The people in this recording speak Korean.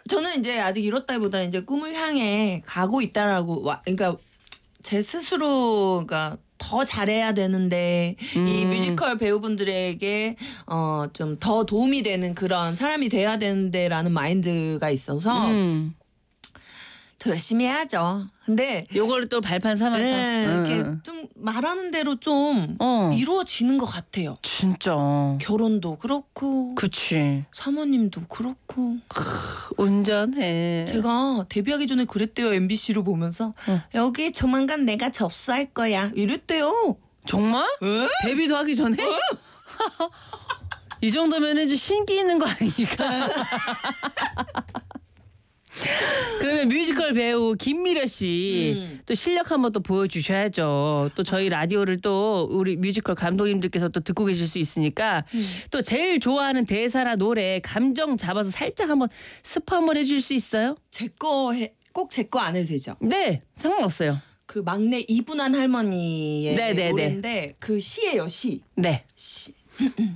저는 이제 아직 이렇다기보다 이제 꿈을 향해 가고 있다라고 그러니까 제 스스로가 더 잘해야 되는데 이 뮤지컬 배우분들에게 좀 더 도움이 되는 그런 사람이 돼야 되는데라는 마인드가 있어서 더 열심히 해야죠. 근데 요걸 또 발판 삼아서 이렇게 좀 말하는 대로 좀 이루어지는 것 같아요. 진짜. 결혼도 그렇고 그치. 사모님도 그렇고. 운전해. 제가 데뷔하기 전에 그랬대요. MBC로 보면서 여기 조만간 내가 접수할 거야 이랬대요. 정말? 데뷔도 하기 전에? 이 정도면 이제 신기 있는 거 아니니까. 그러면 뮤지컬 배우 김미려 씨 또 실력 한번 또 보여주셔야죠. 또 저희 라디오를 또 우리 뮤지컬 감독님들께서 또 듣고 계실 수 있으니까 또 제일 좋아하는 대사나 노래 감정 잡아서 살짝 한번 스포 한번 해줄 수 있어요? 꼭 제 거 안 해도 되죠. 네, 상관없어요. 그 막내 이분한 할머니의 네네네. 노래인데 그 시예요 시. 네. 시.